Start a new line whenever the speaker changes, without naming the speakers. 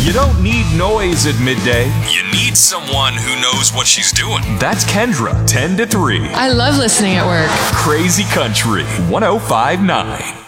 You don't need noise at midday.
You need someone who knows what she's doing.
That's Kendra, 10 to 3.
I love listening at work.
Crazy Country 105.9.